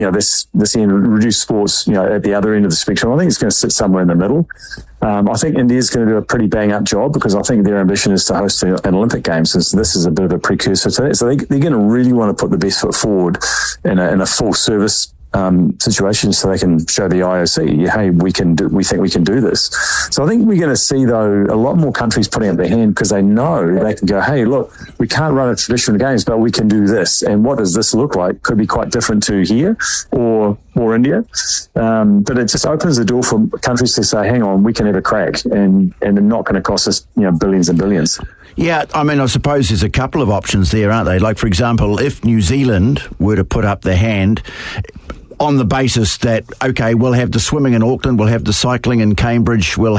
this end, reduced sports, at the other end of the spectrum. I think it's going to sit somewhere in the middle. I think India's going to do a pretty bang-up job because I think their ambition is to host an Olympic Games, and so this is a bit of a precursor to that. So they're going to really want to put the best foot forward in a full-service situation, so they can show the IOC, hey, we think we can do this. So I think we're going to see, though, a lot more countries putting up their hand because they know they can go, hey, look, we can't run a traditional games, but we can do this. And what does this look like? Could be quite different to here or India. But it just opens the door for countries to say, hang on, we can have a crack, and they're not going to cost us, billions and billions. Yeah, I mean, I suppose there's a couple of options there, aren't they? Like, for example, if New Zealand were to put up their hand on the basis that, okay, we'll have the swimming in Auckland, we'll have the cycling in Cambridge, we'll